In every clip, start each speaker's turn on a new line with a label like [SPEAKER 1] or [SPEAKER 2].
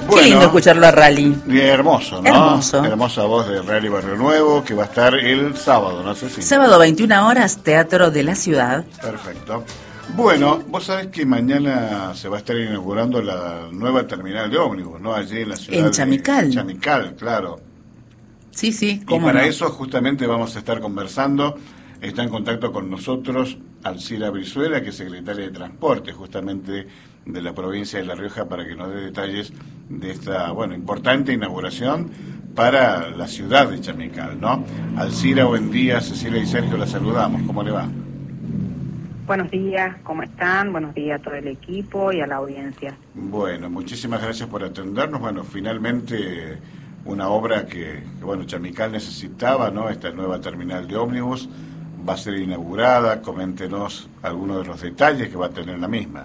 [SPEAKER 1] Qué lindo escucharlo a Rally.
[SPEAKER 2] Hermoso, ¿no?
[SPEAKER 1] Hermoso.
[SPEAKER 2] Hermosa voz de Rally Barrio Nuevo, que va a estar el sábado, no sé si.
[SPEAKER 1] Sábado 21 horas, Teatro de la Ciudad.
[SPEAKER 2] Perfecto. Bueno, vos sabés que mañana se va a estar inaugurando la nueva terminal de ómnibus, ¿no? Allí en la ciudad
[SPEAKER 1] En Chamical.
[SPEAKER 2] de Chamical, claro.
[SPEAKER 1] Sí,
[SPEAKER 2] Y
[SPEAKER 1] cómo
[SPEAKER 2] para
[SPEAKER 1] no.
[SPEAKER 2] eso justamente vamos a estar conversando. Está en contacto con nosotros Alcira Brizuela, que es secretaria de Transporte justamente de la provincia de La Rioja, para que nos dé detalles de esta, importante inauguración para la ciudad de Chamical, ¿no? Alcira, buen día. Cecilia y Sergio, la saludamos. ¿Cómo le va?
[SPEAKER 3] Buenos días, ¿cómo están? Buenos días a todo el equipo y a la audiencia.
[SPEAKER 2] Bueno, muchísimas gracias por atendernos. Bueno, finalmente una obra que Chamical necesitaba, ¿no? Esta nueva terminal de ómnibus va a ser inaugurada. Coméntenos algunos de los detalles que va a tener la misma.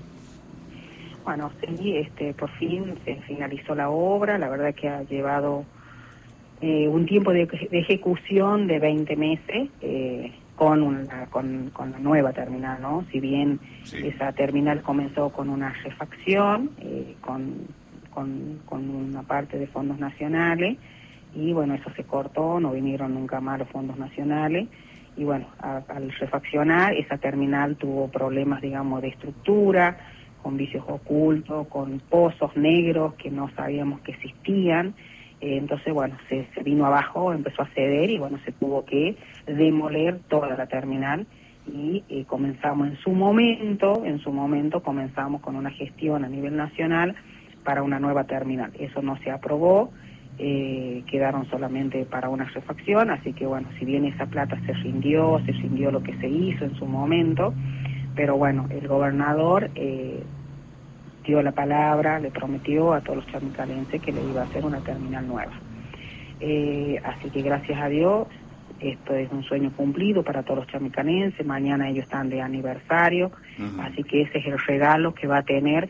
[SPEAKER 3] Bueno, sí, por fin se finalizó la obra. La verdad que ha llevado un tiempo de ejecución de 20 meses con la nueva terminal, ¿no? Si bien
[SPEAKER 2] sí,
[SPEAKER 3] esa terminal comenzó con una refacción, con una parte de fondos nacionales, y bueno, eso se cortó, no vinieron nunca más los fondos nacionales. Y bueno, al refaccionar, esa terminal tuvo problemas, digamos, de estructura, con vicios ocultos, con pozos negros que no sabíamos que existían. Entonces, bueno, se vino abajo, empezó a ceder y bueno, se tuvo que demoler toda la terminal y comenzamos en su momento comenzamos con una gestión a nivel nacional para una nueva terminal. Eso no se aprobó. Quedaron solamente para una refacción, así que bueno, si bien esa plata se rindió lo que se hizo en su momento, pero bueno, el gobernador dio la palabra, le prometió a todos los chamicalenses que le iba a hacer una terminal nueva. Así que gracias a Dios, esto es un sueño cumplido para todos los chamicalenses. Mañana ellos están de aniversario, así que ese es el regalo que va a tener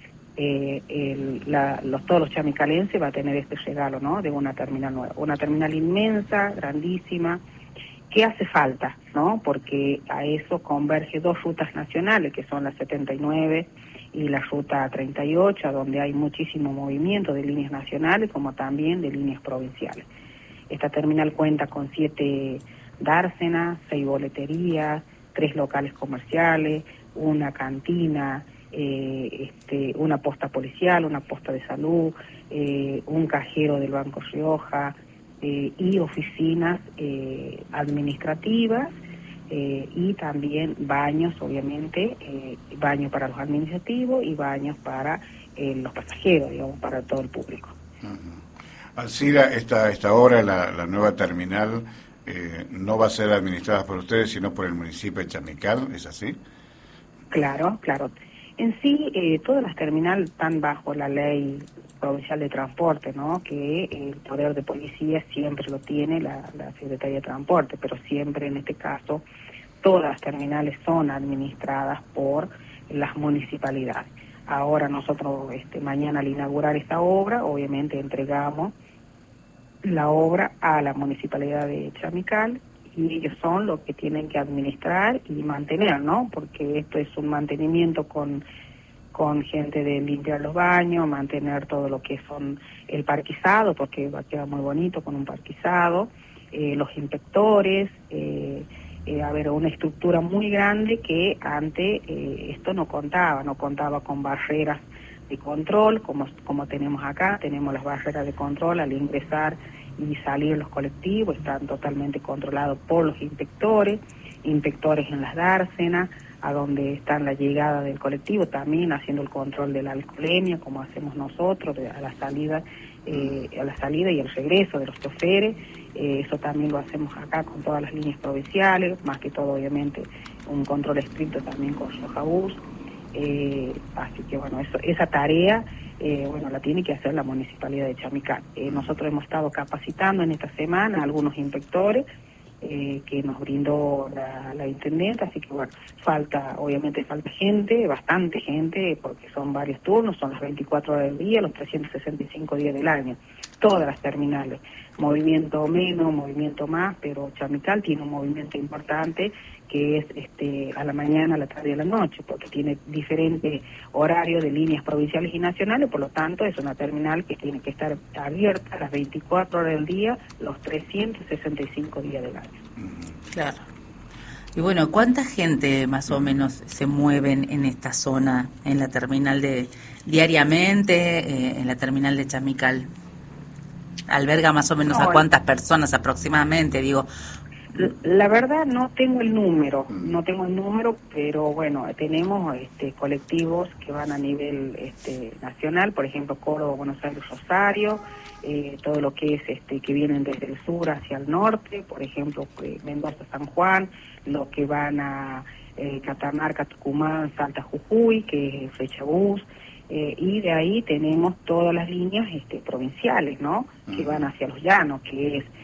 [SPEAKER 3] todos los chamicalenses. Va a tener este regalo, ¿no? De una terminal nueva, una terminal inmensa, grandísima, que hace falta, ¿no? Porque a eso converge dos rutas nacionales, que son la 79 y la ruta 38, a donde hay muchísimo movimiento de líneas nacionales como también de líneas provinciales. Esta terminal cuenta con 7 dársenas, 6 boleterías, 3 locales comerciales, una cantina, una posta policial, una posta de salud, un cajero del Banco Rioja, y oficinas administrativas, y también baños, obviamente, baños para los administrativos y baños para los pasajeros, digamos, para todo el público.
[SPEAKER 2] Alcira, esta obra, la nueva terminal, no va a ser administrada por ustedes, sino por el municipio de Chamical, ¿es así?
[SPEAKER 3] Claro. En sí, todas las terminales están bajo la ley provincial de transporte, ¿no? Que el poder de policía siempre lo tiene la Secretaría de Transporte, pero siempre en este caso todas las terminales son administradas por las municipalidades. Ahora nosotros mañana al inaugurar esta obra, obviamente entregamos la obra a la municipalidad de Chamical y ellos son los que tienen que administrar y mantener, ¿no? Porque esto es un mantenimiento con gente de limpiar los baños, mantener todo lo que son el parquizado, porque va a quedar muy bonito con un parquizado, los inspectores, una estructura muy grande que antes esto no contaba con barreras de control, como tenemos acá. Tenemos las barreras de control al ingresar y salir los colectivos, están totalmente controlados por los inspectores en las dársenas, a donde está la llegada del colectivo, también haciendo el control de la alcoholemia, como hacemos nosotros, a la salida y el regreso de los choferes. Eso también lo hacemos acá con todas las líneas provinciales, más que todo, obviamente, un control estricto también con Rioja Bus. Así que, bueno, esa tarea, la tiene que hacer la Municipalidad de Chamical. Nosotros hemos estado capacitando en esta semana a algunos inspectores que nos brindó la intendenta, así que bueno, obviamente falta gente, bastante gente, porque son varios turnos, son las 24 horas del día, los 365 días del año, todas las terminales, movimiento menos, movimiento más, pero Chamical tiene un movimiento importante que es a la mañana, a la tarde y a la noche, porque tiene diferente horario de líneas provinciales y nacionales, por lo tanto es una terminal que tiene que estar abierta las 24 horas del día, los 365 días del año.
[SPEAKER 1] Claro. Y bueno, ¿cuánta gente más o menos se mueven en esta zona, en la terminal diariamente, en la terminal de Chamical? ¿Alberga más o menos a cuántas personas aproximadamente? Digo,
[SPEAKER 3] la verdad no tengo el número, pero bueno, tenemos colectivos que van a nivel nacional, por ejemplo, Córdoba, Buenos Aires, Rosario, todo lo que es que vienen desde el sur hacia el norte, por ejemplo, Mendoza, San Juan, los que van a Catamarca, Tucumán, Salta, Jujuy, que es Flechabús, y de ahí tenemos todas las líneas provinciales, ¿no? Que van hacia los llanos, que es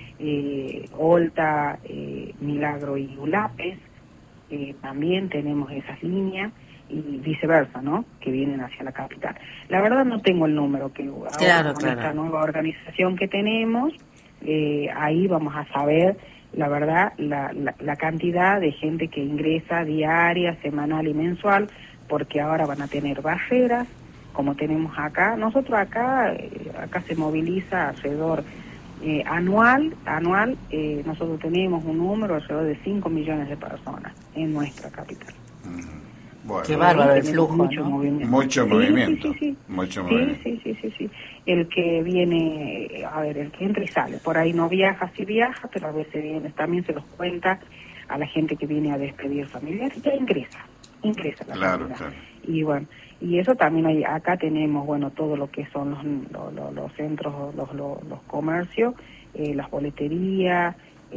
[SPEAKER 3] Olta, Milagro y Ulapes, también tenemos esas líneas, y viceversa, ¿no? Que vienen hacia la capital. La verdad no tengo el número, que ahora con esta nueva organización que tenemos, ahí vamos a saber, la verdad, la cantidad de gente que ingresa diaria, semanal y mensual, porque ahora van a tener barreras, como tenemos acá. Nosotros acá se moviliza alrededor anual, nosotros tenemos un número alrededor de 5 millones de personas en nuestra capital.
[SPEAKER 2] Bueno,
[SPEAKER 1] qué bárbaro el flujo,
[SPEAKER 3] mucho
[SPEAKER 1] ¿no?
[SPEAKER 3] movimiento.
[SPEAKER 2] Mucho movimiento.
[SPEAKER 3] Mucho movimiento. Sí. El que viene, el que entra y sale, por ahí no viaja, sí viaja, pero a veces viene, también se los cuenta a la gente que viene a despedir familiares, ya ingresa la
[SPEAKER 2] claro.
[SPEAKER 3] Y bueno, y eso también acá tenemos, bueno, todo lo que son los centros, los comercios, las boleterías,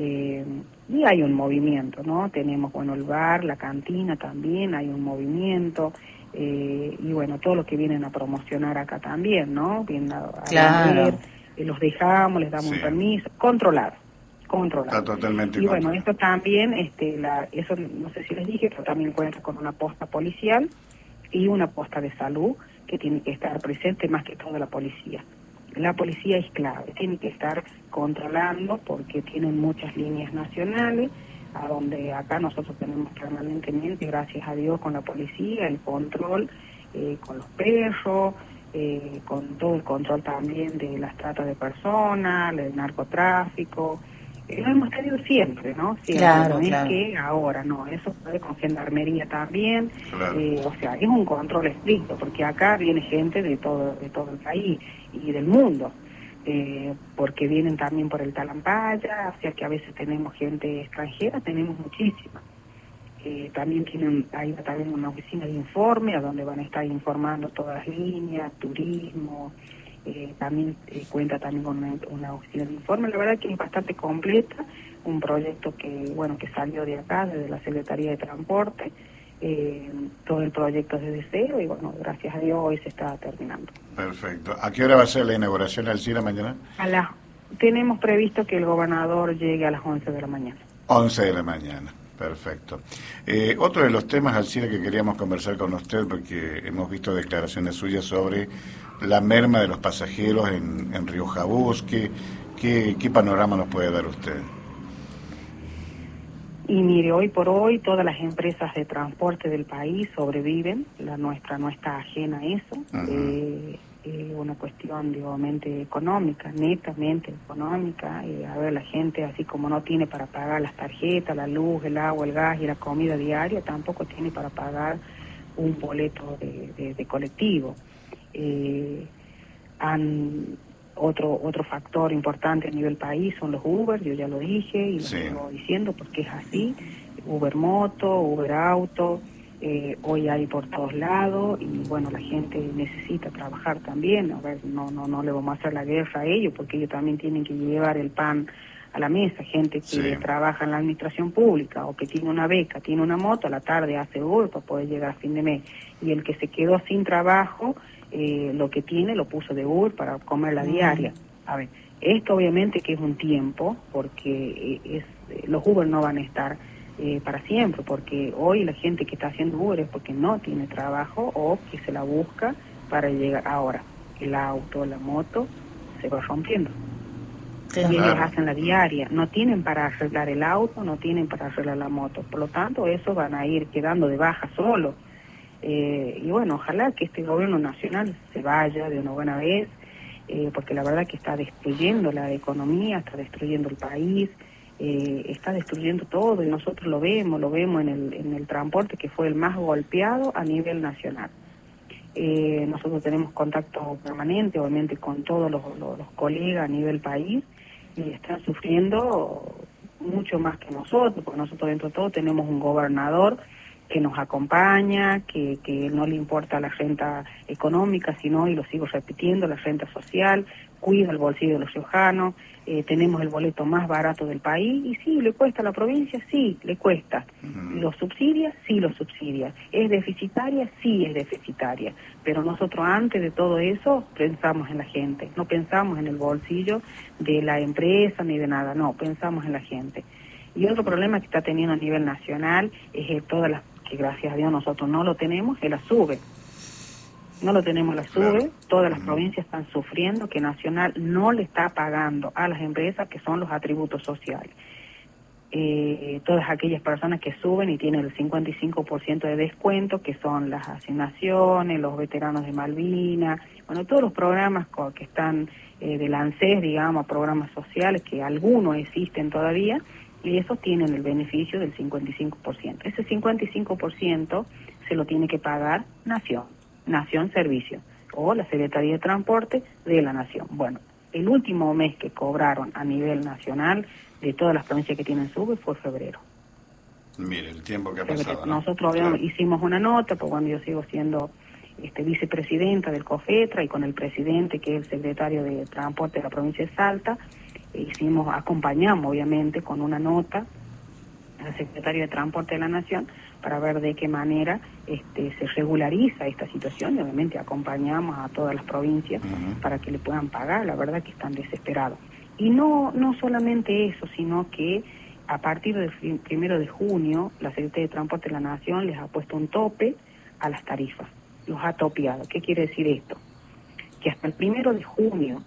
[SPEAKER 3] y hay un movimiento, ¿no? Tenemos, bueno, el bar, la cantina también, hay un movimiento, y bueno, todo lo que vienen a promocionar acá también, ¿no? Vienen a vender, los dejamos, les damos un permiso, controlado.
[SPEAKER 2] Está totalmente
[SPEAKER 3] y bueno,
[SPEAKER 2] controlado.
[SPEAKER 3] esto también, eso no sé si les dije, pero también cuenta con una posta policial y una posta de salud que tiene que estar presente más que todo la policía. La policía es clave, tiene que estar controlando porque tienen muchas líneas nacionales, a donde acá nosotros tenemos permanentemente, gracias a Dios, con la policía, el control con los perros, con todo el control también de las tratas de personas, del narcotráfico. Lo hemos tenido siempre, ¿no? Siempre,
[SPEAKER 1] claro,
[SPEAKER 3] no
[SPEAKER 1] claro.
[SPEAKER 3] Es que ahora, no, eso puede con gendarmería también,
[SPEAKER 2] claro.
[SPEAKER 3] O sea, es un control estricto, porque acá viene gente de todo el país y del mundo, porque vienen también por el Talampaya, o sea que a veces tenemos gente extranjera, tenemos muchísima. También hay también una oficina de informe, a donde van a estar informando todas las líneas, turismo, también cuenta también con una oficina de informe. La verdad que es bastante completa, un proyecto que salió de acá, desde la Secretaría de Transporte, todo el proyecto es desde cero y bueno, gracias a Dios hoy se está terminando.
[SPEAKER 2] Perfecto. ¿A qué hora va a ser la inauguración, Alcira, mañana?
[SPEAKER 3] Tenemos previsto que el gobernador llegue a las 11 de la mañana.
[SPEAKER 2] 11 de la mañana. Perfecto. Otro de los temas, Alcira, que queríamos conversar con usted, porque hemos visto declaraciones suyas sobre la merma de los pasajeros en Río Jabús. ¿Qué panorama nos puede dar usted?
[SPEAKER 3] Y mire, hoy por hoy todas las empresas de transporte del país sobreviven, la nuestra no está ajena a eso. Una cuestión, obviamente, económica, netamente económica. La gente, así como no tiene para pagar las tarjetas, la luz, el agua, el gas y la comida diaria, tampoco tiene para pagar un boleto de colectivo. Otro factor importante a nivel país son los Uber, yo ya lo dije y lo sigo diciendo porque es así. Uber Moto, Uber Auto, hoy hay por todos lados y bueno, la gente necesita trabajar también. No le vamos a hacer la guerra a ellos porque ellos también tienen que llevar el pan a la mesa. Gente que trabaja en la administración pública o que tiene una beca, tiene una moto, a la tarde hace Uber para poder llegar a fin de mes. Y el que se quedó sin trabajo, lo que tiene lo puso de Uber para comer la diaria. Esto obviamente que es un tiempo porque los Uber no van a estar para siempre, porque hoy la gente que está haciendo Uber es porque no tiene trabajo o que se la busca para llegar. Ahora el auto, la moto se va rompiendo. y ellos hacen la diaria, no tienen para arreglar el auto, no tienen para arreglar la moto, por lo tanto esos van a ir quedando de baja solo. Y bueno, ojalá que este gobierno nacional se vaya de una buena vez, porque la verdad que está destruyendo la economía, está destruyendo el país, está destruyendo todo, y nosotros lo vemos en el transporte, que fue el más golpeado a nivel nacional. Nosotros tenemos contacto permanente, obviamente, con todos los colegas a nivel país, y están sufriendo mucho más que nosotros, porque nosotros dentro de todo tenemos un gobernador que nos acompaña, que no le importa la renta económica, sino, y lo sigo repitiendo, la renta social, cuida el bolsillo de los riojanos, tenemos el boleto más barato del país, y sí, ¿le cuesta a la provincia? Sí, le cuesta. ¿Lo subsidia? Sí, lo subsidia. ¿Es deficitaria? Sí, es deficitaria. Pero nosotros antes de todo eso pensamos en la gente, no pensamos en el bolsillo de la empresa ni de nada, no, pensamos en la gente. Y otro problema que está teniendo a nivel nacional es todas las, que gracias a Dios nosotros no lo tenemos, es la SUBE. No lo tenemos la SUBE, claro. Todas las provincias están sufriendo que Nacional no le está pagando a las empresas que son los atributos sociales. Todas aquellas personas que suben y tienen el 55% de descuento, que son las asignaciones, los veteranos de Malvinas, bueno, todos los programas que están del ANSES, digamos, programas sociales, que algunos existen todavía, y esos tienen el beneficio del 55%. Ese 55% se lo tiene que pagar Nación Servicio, o la Secretaría de Transporte de la Nación. Bueno, el último mes que cobraron a nivel nacional de todas las provincias que tienen SUBE fue febrero.
[SPEAKER 2] Mire, el tiempo que ha pasado, ¿no?
[SPEAKER 3] Nosotros hicimos una nota, porque cuando yo sigo siendo vicepresidenta del COFETRA, y con el presidente, que es el secretario de Transporte de la provincia de Salta, acompañamos obviamente con una nota al secretario de Transporte de la Nación para ver de qué manera se regulariza esta situación, y obviamente acompañamos a todas las provincias para que le puedan pagar. La verdad que están desesperados. Y no solamente eso, sino que a partir del 1 de junio la Secretaría de Transporte de la Nación les ha puesto un tope a las tarifas, los ha topeado. ¿Qué quiere decir esto? Que hasta el 1 de junio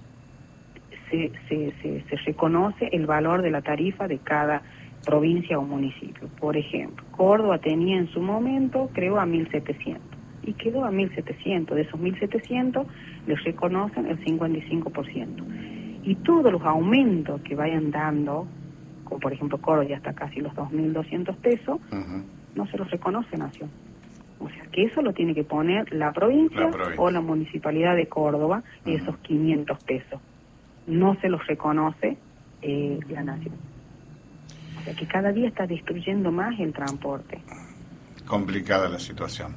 [SPEAKER 3] se reconoce el valor de la tarifa de cada provincia o municipio. Por ejemplo, Córdoba tenía en su momento, creo, a 1.700, y quedó a 1.700. De esos 1.700 les reconocen el 55%. Y todos los aumentos que vayan dando, como por ejemplo Córdoba ya está casi los 2.200 pesos, no se los reconoce Nación. O sea, que eso lo tiene que poner la provincia o la municipalidad de Córdoba, esos 500 pesos. No se los reconoce la Nación. O sea, que cada día está destruyendo más el transporte.
[SPEAKER 2] Complicada la situación.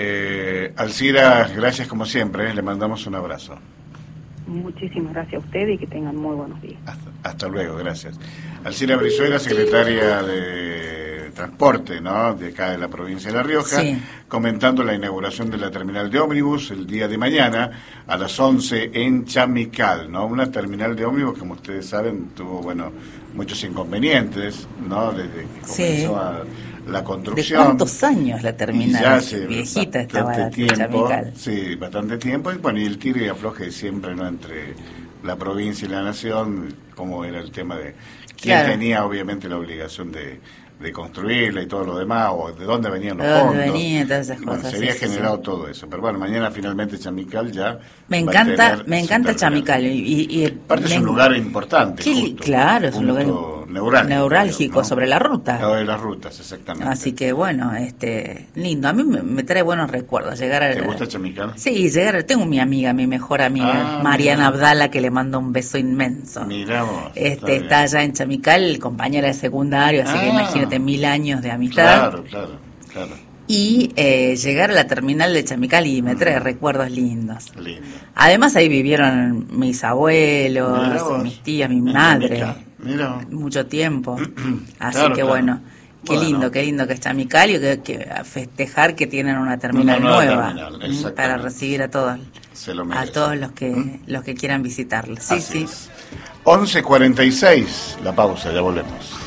[SPEAKER 2] Alcira, gracias como siempre, le mandamos un abrazo.
[SPEAKER 3] Muchísimas gracias a ustedes y que tengan muy buenos días.
[SPEAKER 2] Hasta luego, gracias. Alcira Brizuela, secretaria de Transporte, ¿no?, de acá de la provincia de La Rioja, sí, comentando la inauguración de la terminal de ómnibus el día de mañana a las 11 en Chamical, ¿no? Una terminal de ómnibus, como ustedes saben, tuvo, muchos inconvenientes, ¿no?, desde que comenzó la construcción.
[SPEAKER 1] ¿De cuántos años la terminal?
[SPEAKER 2] Ya hace
[SPEAKER 1] viejita estaba la
[SPEAKER 2] tiempo,
[SPEAKER 1] Chamical.
[SPEAKER 2] Sí, bastante tiempo, y el tiro y afloje siempre, ¿no?, entre la provincia y la nación, como era el tema de quién tenía obviamente la obligación de construirla y todo lo demás, o de dónde venían los fondos.
[SPEAKER 1] Venían todas esas cosas.
[SPEAKER 2] Se había generado todo eso, pero mañana finalmente Chamical ya
[SPEAKER 1] me encanta Chamical, y
[SPEAKER 2] aparte es un lugar importante,
[SPEAKER 1] claro, es un lugar neurálgico, ¿no?, sobre la ruta.
[SPEAKER 2] De las rutas, exactamente.
[SPEAKER 1] Así que lindo, a mí me trae buenos recuerdos llegar a...
[SPEAKER 2] ¿Te gusta Chamical?
[SPEAKER 1] Sí, tengo mi mejor amiga, Mariana Abdala, que le mando un beso inmenso.
[SPEAKER 2] Miramos.
[SPEAKER 1] Está allá en Chamical, compañera de secundario, así que imagínate, 1000 años de amistad.
[SPEAKER 2] Claro.
[SPEAKER 1] Y llegar a la terminal de Chamical y me trae recuerdos lindos.
[SPEAKER 2] Lindo.
[SPEAKER 1] Además ahí vivieron mis abuelos, mis tías, mi madre, mucho tiempo. Así que qué lindo que es Chamical, y que a festejar que tienen una terminal nueva para recibir a todos los que quieran visitarla. Sí.
[SPEAKER 2] 11:46, la pausa, ya volvemos.